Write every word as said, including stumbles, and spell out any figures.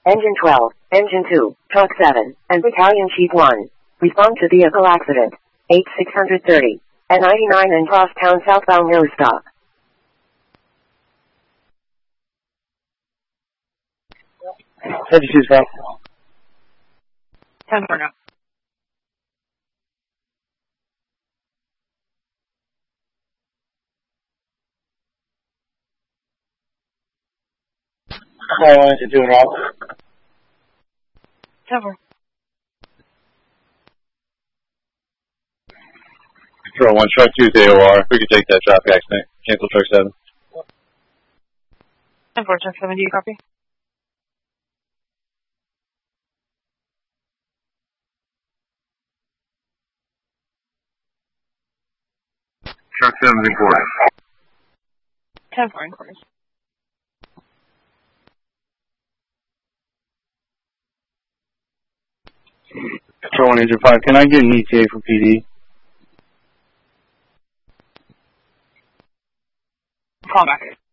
Engine twelve, Engine two, Truck seven, and Battalion Chief one. Respond to vehicle accident. eight six thirty. At ninety-nine and Crosstown southbound no stop. fifty-two south. ten four now. I wanted to do an off. ten four. Control one, truck two is A O R. We could take that traffic accident. Cancel truck seven. ten four, truck seven, do you copy? Truck seven is in quarters. ten four in quarters. Control one, Engine five. Can I get an E T A for P D? Call back.